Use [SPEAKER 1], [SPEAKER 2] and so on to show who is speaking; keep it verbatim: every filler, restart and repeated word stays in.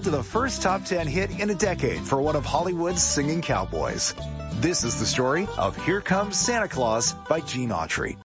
[SPEAKER 1] led to the first top ten hit in a decade for one of Hollywood's singing cowboys. This is the story of Here Comes Santa Claus by Gene Autry.